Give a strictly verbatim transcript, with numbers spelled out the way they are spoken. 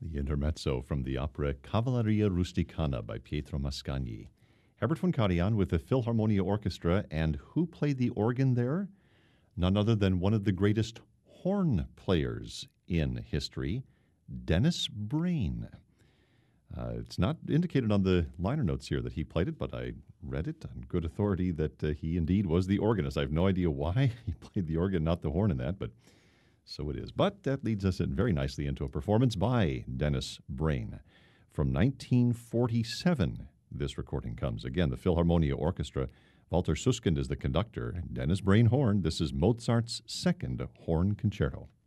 The intermezzo from the opera Cavalleria Rusticana by Pietro Mascagni. Herbert von Karajan with the Philharmonia Orchestra, and who played the organ there? None other than one of the greatest horn players in history, Dennis Brain. Uh, it's not indicated on the liner notes here that he played it, but I read it on good authority that uh, he indeed was the organist. I have no idea why he played the organ, not the horn in that, but so it is. But that leads us in very nicely into a performance by Dennis Brain. From nineteen forty-seven, this recording comes. Again, the Philharmonia Orchestra. Walter Susskind is the conductor. Dennis Brain horn. This is Mozart's second horn concerto.